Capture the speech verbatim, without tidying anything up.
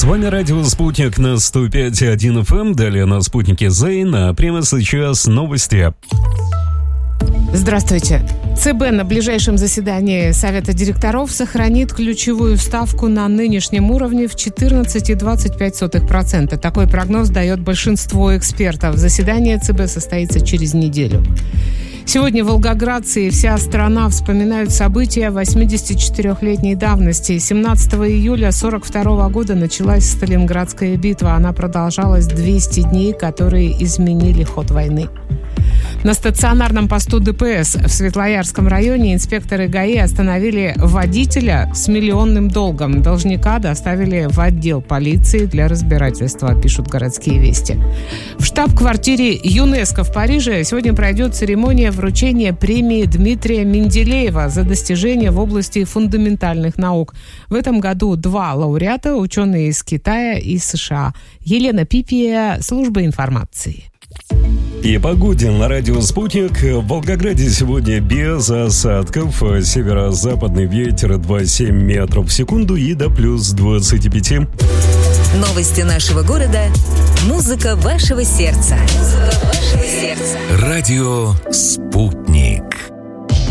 вами радио «Спутник» на сто пять и один эф эм. Далее на «Спутнике» Зейн. А прямо сейчас новости. Здравствуйте. ЦБ на ближайшем заседании Совета директоров сохранит ключевую ставку на нынешнем уровне в четырнадцать целых двадцать пять сотых процента. Такой прогноз дает большинство экспертов. Заседание ЦБ состоится через неделю. Сегодня волгоградцы и вся страна вспоминают события восьмидесятичетырёхлетней давности. семнадцатого июля сорок второго года началась Сталинградская битва. Она продолжалась двести дней, которые изменили ход войны. На стационарном посту ДПС в Светлоярском районе инспекторы ГАИ остановили водителя с миллионным долгом. Должника доставили в отдел полиции для разбирательства, пишут городские вести. В штаб-квартире ЮНЕСКО в Париже сегодня пройдет церемония вручения премии Дмитрия Менделеева за достижения в области фундаментальных наук. В этом году два лауреата, ученые из Китая и США. Елена Пипия, служба информации. И погоде на радио «Спутник». В Волгограде сегодня без осадков. Северо-западный ветер двадцать семь метров в секунду и до плюс двадцать пять. Новости нашего города. Музыка вашего сердца. Музыка вашего сердца. Радио «Спутник».